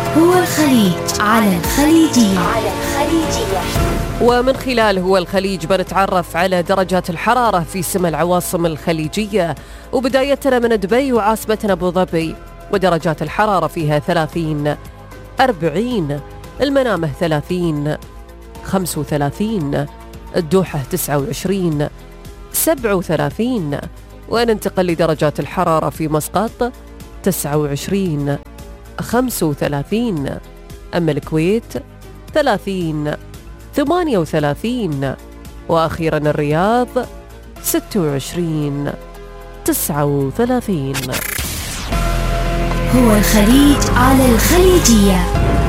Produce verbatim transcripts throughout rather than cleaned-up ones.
هو الخليج على الخليجية. على الخليجية. ومن خلال هو الخليج بنتعرف على درجات الحرارة في سما العواصم الخليجية، وبدايتنا من دبي وعاصمتنا أبو ظبي، ودرجات الحرارة فيها ثلاثين، أربعين، المنامة ثلاثين، خمسة وثلاثين، الدوحة تسعة وعشرين، سبعة وثلاثين، وننتقل لدرجات الحرارة في مسقط تسعة وعشرين، خمسة وثلاثين، أما الكويت ثلاثين، ثمانية وثلاثين، وأخيراً الرياض ستة وعشرين، تسعة وثلاثين. هو الخليج على الخليجية.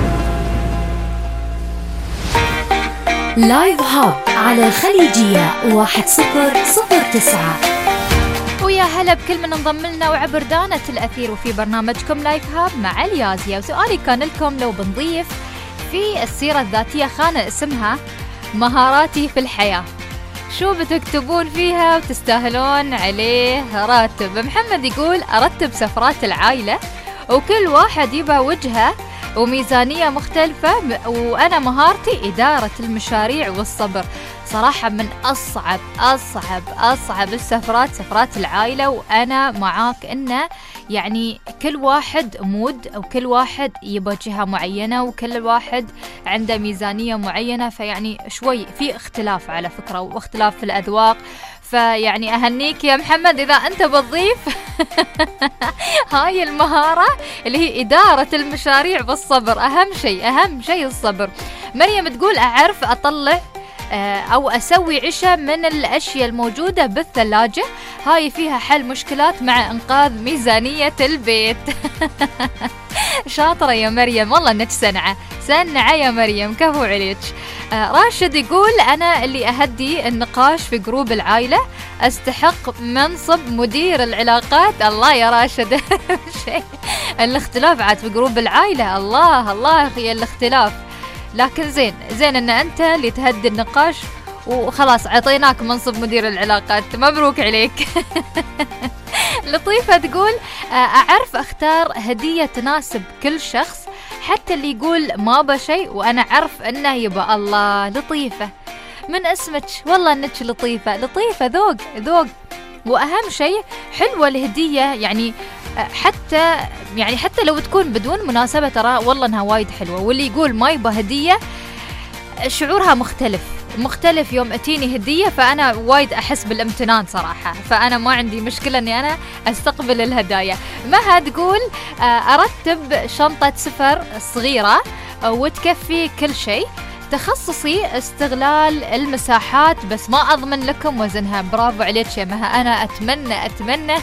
لايف هاب على الخليجية واحد صفر صفر تسعة. ويا هلا بكل من انضم لنا وعبر دانة الأثير وفي برنامجكم لايف هاب مع اليازية. وسؤالي كان لكم، لو بنضيف في السيرة الذاتية خانة اسمها مهاراتي في الحياة، شو بتكتبون فيها وتستاهلون عليه راتب؟ محمد يقول أرتب سفرات العائلة، وكل واحد يبقى وجهة وميزانية مختلفة، وأنا مهارتي إدارة المشاريع والصبر. صراحة من أصعب أصعب أصعب السفرات سفرات العائلة، وأنا معاك إنه يعني كل واحد مود، أو كل واحد يبغى جهة معينة، وكل واحد عنده ميزانية معينة، فيعني شوي في اختلاف على فكرة، واختلاف في الأذواق. فيعني أهنيك يا محمد إذا أنت بتضيف هاي المهارة اللي هي إدارة المشاريع بالصبر. أهم شيء أهم شيء الصبر. مريم تقول أعرف أطلع أو أسوي عشاء من الأشياء الموجودة بالثلاجة، هاي فيها حل مشكلات مع إنقاذ ميزانية البيت. شاطرة يا مريم، والله إنك سنعة سنعة يا مريم، كفو عليك. آه راشد يقول أنا اللي أهدي النقاش في جروب العائلة، أستحق منصب مدير العلاقات. الله يا راشد. الاختلاف عاد في جروب العائلة، الله الله يا الاختلاف، لكن زين زين أن أنت اللي تهدي النقاش، وخلاص عطيناك منصب مدير العلاقات، مبروك عليك. لطيفة تقول أعرف أختار هدية تناسب كل شخص، حتى اللي يقول ما بشي وأنا أعرف أنه يبقى. الله لطيفة من اسمك، والله أنك لطيفة لطيفة، ذوق ذوق. وأهم شيء حلوة الهدية، يعني حتى يعني حتى لو تكون بدون مناسبة ترى والله أنها وايد حلوة. واللي يقول ما يبقى هدية شعورها مختلف مختلف يوم أتيني هدية، فأنا وايد أحس بالامتنان صراحة، فأنا ما عندي مشكلة أني أنا أستقبل الهدايا. مها تقول أرتب شنطة سفر صغيرة وتكفي كل شيء، تخصصي استغلال المساحات بس ما أضمن لكم وزنها. برافو عليك يا مها، أنا أتمنى أتمنى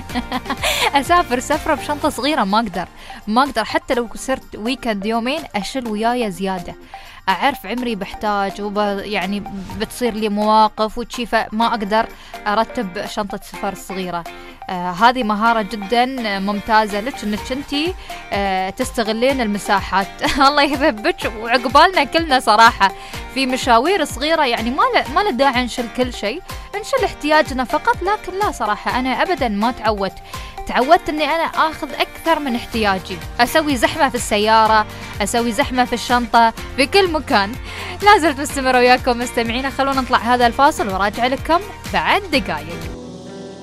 أسافر سفرة بشنطة صغيرة، ما أقدر ما أقدر حتى لو صرت ويكند يومين أشل وياي زيادة. أعرف عمري بحتاج وب يعني بتصير لي مواقف وشي، فما أقدر أرتب شنطة سفر صغيرة. آه هذه مهارة جدا ممتازة لك، انك انتي آه تستغلين المساحات. الله يثبتك وعقبالنا كلنا صراحة في مشاوير صغيرة، يعني ما ل... ما له داعي نشيل كل شيء، نشيل احتياجنا فقط. لكن لا صراحة أنا أبدا ما تعودت تعودت أني أنا أخذ أكثر من احتياجي، أسوي زحمة في السيارة، أسوي زحمة في الشنطة، في كل مكان. لازلت مستمرة وياكم مستمعين، خلونا نطلع هذا الفاصل وراجع لكم بعد دقايق.